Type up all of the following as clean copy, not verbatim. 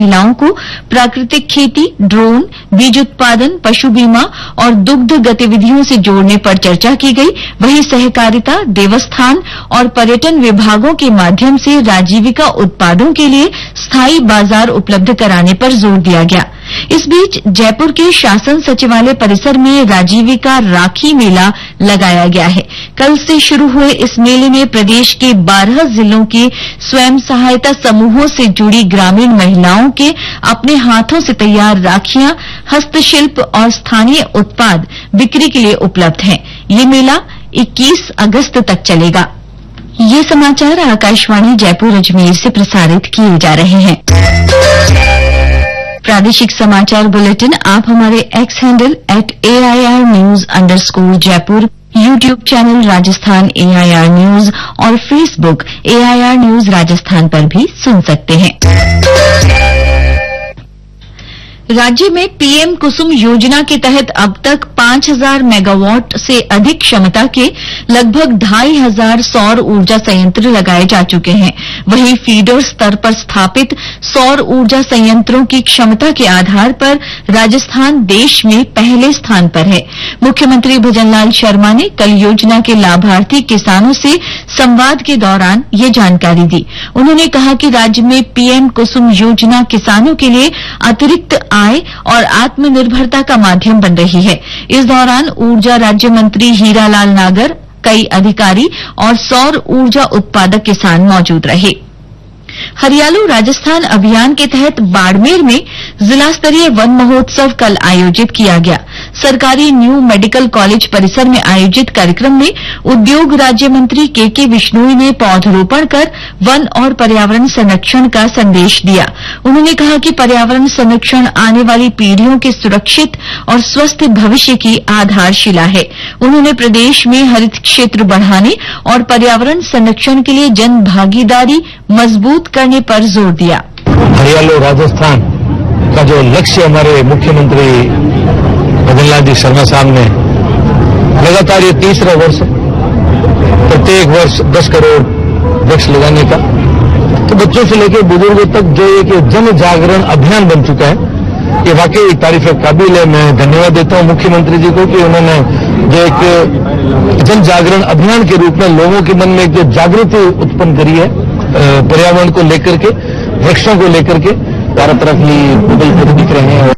महिलाओं को प्राकृतिक खेती, ड्रोन, बीज उत्पादन, पशु बीमा और दुग्ध गतिविधियों से जोड़ने पर चर्चा की गई। वहीं सहकारिता, देवस्थान और पर्यटन विभागों के माध्यम से राजीविका उत्पादों के लिए स्थायी बाजार उपलब्ध कराने पर जोर दिया गया। इस बीच जयपुर के शासन सचिवालय परिसर में राजीविका राखी मेला लगाया गया है। कल से शुरू हुए इस मेले में प्रदेश के 12 जिलों के स्वयं सहायता समूहों से जुड़ी ग्रामीण महिलाओं के अपने हाथों से तैयार राखियां, हस्तशिल्प और स्थानीय उत्पाद बिक्री के लिए उपलब्ध हैं। ये मेला 21 अगस्त तक चलेगा। ये समाचार आकाशवाणी जयपुर अजमेर से प्रसारित किए जा रहे हैं। प्रादेशिक समाचार बुलेटिन आप हमारे x handle @AIR News_ Jaipur, YouTube channel Rajasthan AIR news और फेसबुक AIR न्यूज राजस्थान पर भी सुन सकते हैं। राज्य में पीएम कुसुम योजना के तहत अब तक 5000 मेगावाट से अधिक क्षमता के लगभग 2500 सौर ऊर्जा संयंत्र लगाए जा चुके हैं। वहीं फीडर स्तर पर स्थापित सौर ऊर्जा संयंत्रों की क्षमता के आधार पर राजस्थान देश में पहले स्थान पर है। मुख्यमंत्री भजनलाल शर्मा ने कल योजना के लाभार्थी किसानों से संवाद के दौरान ये जानकारी दी। उन्होंने कहा कि राज्य में पीएम कुसुम योजना किसानों के लिए अतिरिक्त आय और आत्मनिर्भरता का माध्यम बन रही है। इस दौरान ऊर्जा राज्य मंत्री हीरालाल नागर, कई अधिकारी और सौर ऊर्जा उत्पादक किसान मौजूद रहे। हरियालो राजस्थान अभियान के तहत बाड़मेर में जिला स्तरीय वन महोत्सव कल आयोजित किया गया। सरकारी न्यू मेडिकल कॉलेज परिसर में आयोजित कार्यक्रम में उद्योग राज्य मंत्री के विश्नोई ने पौधरोपण कर वन और पर्यावरण संरक्षण का संदेश दिया। उन्होंने कहा कि पर्यावरण संरक्षण आने वाली पीढ़ियों के सुरक्षित और स्वस्थ भविष्य की आधारशिला है। उन्होंने प्रदेश में हरित क्षेत्र बढ़ाने और पर्यावरण संरक्षण के लिए जन भागीदारी मजबूत करने पर जोर दिया। हरियालो राजस्थान का जो लक्ष्य हमारे मुख्यमंत्री भजनलाल जी शर्मा साहब ने लगातार ये तीसरा वर्ष, प्रत्येक वर्ष 10 करोड़ वृक्ष लगाने का, तो बच्चों से लेकर बुजुर्गों तक जो एक जन जागरण अभियान बन चुका है, ये वाकई तारीफ काबिल है। मैं धन्यवाद देता हूं मुख्यमंत्री जी को कि उन्होंने जो एक जन जागरण अभियान के रूप में लोगों के मन में एक जो जागृति उत्पन्न करी है पर्यावरण को लेकर के, वृक्षों को लेकर के, चारों तरफ ही बदल दिख रहे हैं।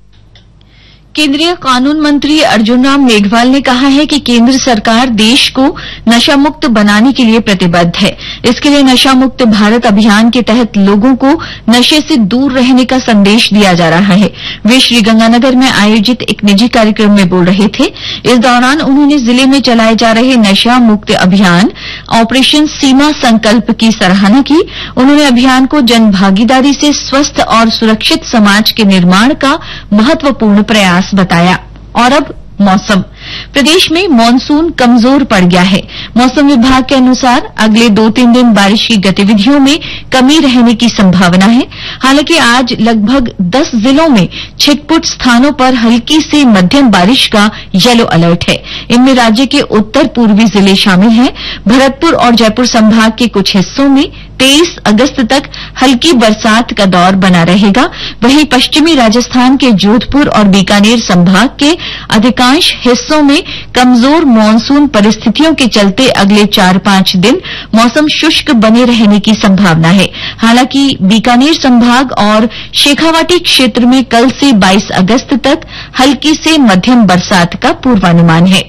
केंद्रीय कानून मंत्री अर्जुन राम मेघवाल ने कहा है कि केंद्र सरकार देश को नशा मुक्त बनाने के लिए प्रतिबद्ध है। इसके लिए नशा मुक्त भारत अभियान के तहत लोगों को नशे से दूर रहने का संदेश दिया जा रहा है। वे श्रीगंगानगर में आयोजित एक निजी कार्यक्रम में बोल रहे थे। इस दौरान उन्होंने जिले में चलाए जा रहे नशा मुक्त अभियान ऑपरेशन सीमा संकल्प की सराहना की। उन्होंने अभियान को जन भागीदारी से स्वस्थ और सुरक्षित समाज के निर्माण का महत्वपूर्ण प्रयास बताया। और अब मौसम। प्रदेश में मानसून कमजोर पड़ गया है। मौसम विभाग के अनुसार अगले 2-3 दिन बारिश की गतिविधियों में कमी रहने की संभावना है। हालांकि आज लगभग 10 जिलों में छिटपुट स्थानों पर हल्की से मध्यम बारिश का येलो अलर्ट है। इनमें राज्य के उत्तर पूर्वी जिले शामिल हैं। भरतपुर और जयपुर संभाग के कुछ हिस्सों में 23 अगस्त तक हल्की बरसात का दौर बना रहेगा। वहीं पश्चिमी राजस्थान के जोधपुर और बीकानेर संभाग के अधिकांश हिस्सों में कमजोर मानसून परिस्थितियों के चलते अगले 4-5 दिन मौसम शुष्क बने रहने की संभावना है। हालांकि बीकानेर संभाग और शेखावाटी क्षेत्र में कल से 22 अगस्त तक हल्की से मध्यम बरसात का पूर्वानुमान है।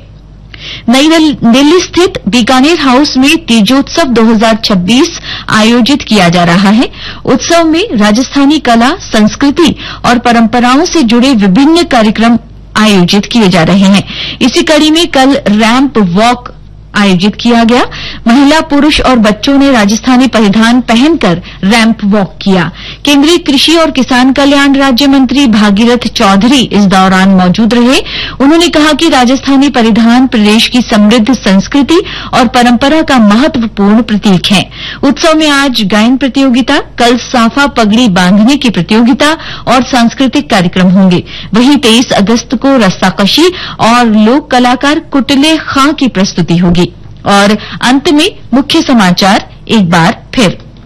नई दिल्ली स्थित बीकानेर हाउस में तीजोत्सव 2026 आयोजित किया जा रहा है। उत्सव में राजस्थानी कला, संस्कृति और परंपराओं से जुड़े विभिन्न कार्यक्रम आयोजित किए जा रहे हैं। इसी कड़ी में कल रैंप वॉक आयोजित किया गया। महिला, पुरुष और बच्चों ने राजस्थानी परिधान पहनकर रैंप वॉक किया। केंद्रीय कृषि और किसान कल्याण राज्य मंत्री भागीरथ चौधरी इस दौरान मौजूद रहे। उन्होंने कहा कि राजस्थानी परिधान प्रदेश की समृद्ध संस्कृति और परंपरा का महत्वपूर्ण प्रतीक है। उत्सव में आज गायन प्रतियोगिता, कल साफा पगड़ी बांधने की प्रतियोगिता और सांस्कृतिक कार्यक्रम होंगे। वहीं 23 अगस्त को रस्साकशी और लोक कलाकार कुटले खां की प्रस्तुति होगी। और अंत में मुख्य समाचार एक बार फिर।